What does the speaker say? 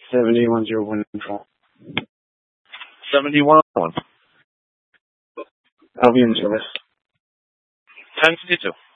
7101 control. 7101. I'll be in service. 1052.